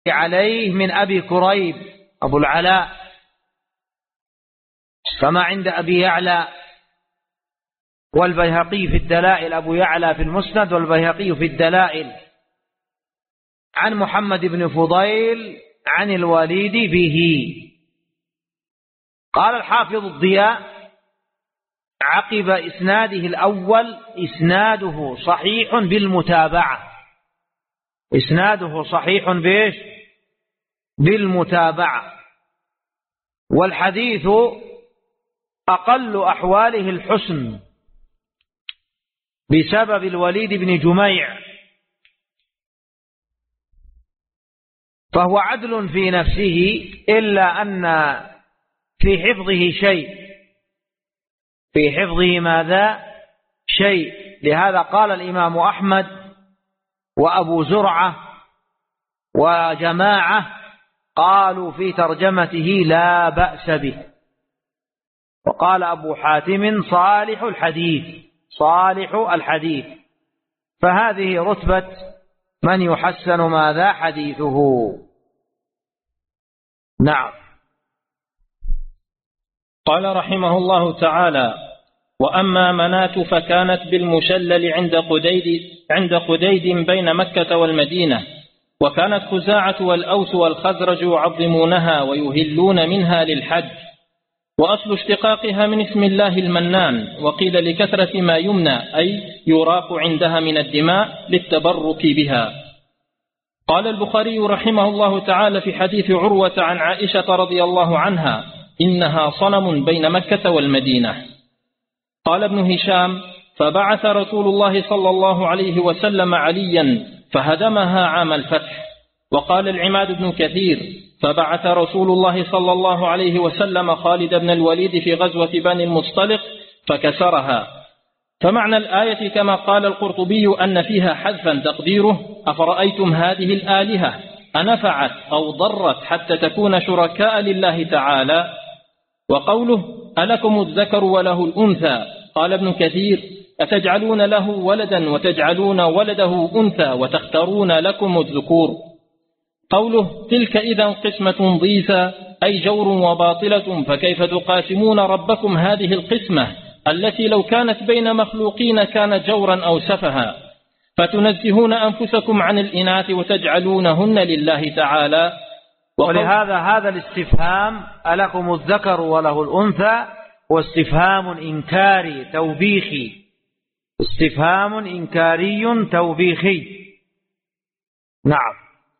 عليه من أبي كريب أبو العلاء كما عند أبي يعلى والبيهقي في الدلائل، أبو يعلى في المسند والبيهقي في الدلائل، عن محمد بن فضيل عن الوليد به. قال الحافظ الضياء عقب إسناده الأول: إسناده صحيح بالمتابعة. إسناده صحيح بإيش؟ بالمتابعة. والحديث أقل أحواله الحسن بسبب الوليد بن جميع، فهو عدل في نفسه، إلا أن في حفظه شيء، في حفظه ماذا؟ شيء. لهذا قال الإمام أحمد وأبو زرعة وجماعة قالوا في ترجمته لا بأس به. وقال أبو حاتم صالح الحديث، صالح الحديث. فهذه رتبة من يحسن ماذا؟ حديثه. نعم. قال رحمه الله تعالى: وأما مناة فكانت بالمشلل عند قديد بين مكة والمدينة، وكانت خزاعة والأوس والخزرج يعظمونها ويهلون منها للحج، وأصل اشتقاقها من اسم الله المنان، وقيل لكثرة ما يمنى أي يراق عندها من الدماء للتبرك بها. قال البخاري رحمه الله تعالى في حديث عروة عن عائشة رضي الله عنها: إنها صنم بين مكة والمدينة. قال ابن هشام: فبعث رسول الله صلى الله عليه وسلم عليا فهدمها عام الفتح. وقال العماد بن كثير: فبعث رسول الله صلى الله عليه وسلم خالد بن الوليد في غزوة بني المصطلق فكسرها. فمعنى الآية كما قال القرطبي أن فيها حذفا تقديره: أفرأيتم هذه الآلهة أنفعت أو ضرت حتى تكون شركاء لله تعالى. وقوله: ألكم الذكر وله الأنثى، قال ابن كثير: أتجعلون له ولدا وتجعلون ولده أنثى وتختارون لكم الذكور. قوله: تلك إذا قسمة ضيزى، أي جور وباطلة، فكيف تقاسمون ربكم هذه القسمة التي لو كانت بين مخلوقين كانت جورا أو سفها، فتنزهون أنفسكم عن الإناث وتجعلونهن لله تعالى. ولهذا هذا الاستفهام ألكم الذكر وله الأنثى واستفهام إنكاري توبيخي، استفهام إنكاري توبيخي. نعم.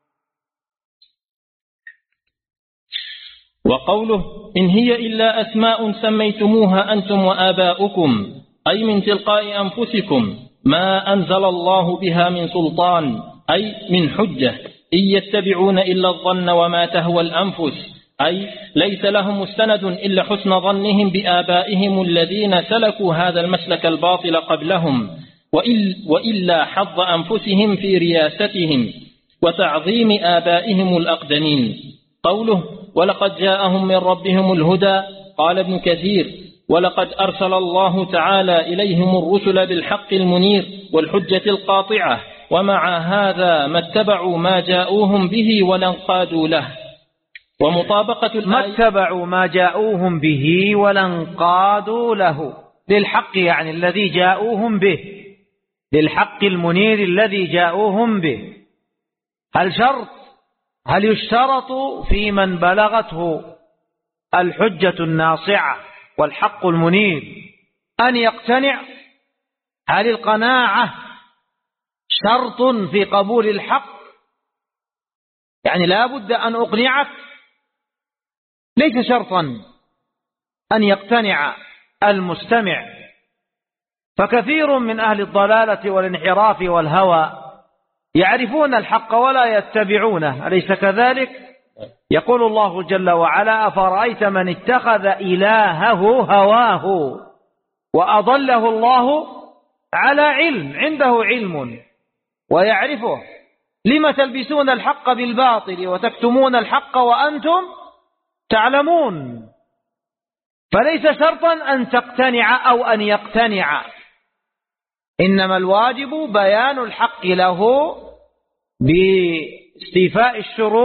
وقوله: إن هي إلا أسماء سميتموها أنتم وآباؤكم، أي من تلقاء أنفسكم، ما أنزل الله بها من سلطان، أي من حجة، إن يتبعون إلا الظن وما تهوى الأنفس، أي ليس لهم مستند إلا حسن ظنهم بآبائهم الذين سلكوا هذا المسلك الباطل قبلهم، وإلا حظ أنفسهم في رياستهم وتعظيم آبائهم الأقدمين. قوله: ولقد جاءهم من ربهم الهدى، قال ابن كثير: ولقد أرسل الله تعالى إليهم الرسل بالحق المنير والحجة القاطعة، ومع هذا ما اتبعوا ما جاءوهم به ولا انقادوا له. ومطابقة ما اتبعوا ما جاءوهم به ولا انقادوا له، للحق يعني الذي جاءوهم به، للحق المنير الذي جاءوهم به. هل يشترط في من بلغته الحجة الناصعة والحق المنير أن يقتنع؟ هل القناعة شرط في قبول الحق؟ يعني لا بد أن أقنعك؟ ليس شرطا أن يقتنع المستمع. فكثير من أهل الضلالة والانحراف والهوى يعرفون الحق ولا يتبعونه، أليس كذلك؟ يقول الله جل وعلا: أفرأيت من اتخذ إلهه هواه وأضله الله على علم، عنده علم ويعرفه، لم تلبسون الحق بالباطل وتكتمون الحق وأنتم تعلمون. فليس شرطا أن تقتنع أو أن يقتنع، إنما الواجب بيان الحق له باستيفاء الشروط